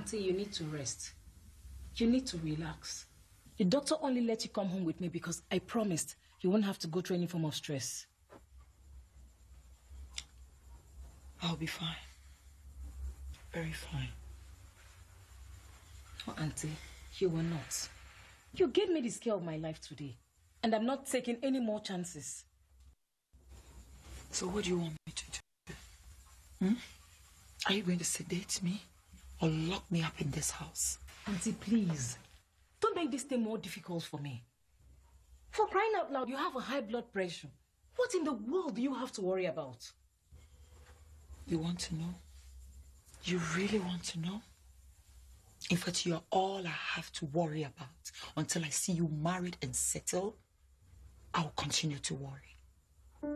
Auntie, you need to rest. You need to relax. The doctor only let you come home with me because I promised you won't have to go through any form of stress. I'll be fine. Very fine. Oh, Auntie, you will not. You gave me the scare of my life today, and I'm not taking any more chances. So what do you want me to do? Are you going to sedate me or lock me up in this house? Auntie, please. Don't make this thing more difficult for me. For crying out loud, you have a high blood pressure. What in the world do you have to worry about? You want to know? You really want to know? In fact, you're all I have to worry about. Until I see you married and settled, I'll continue to worry.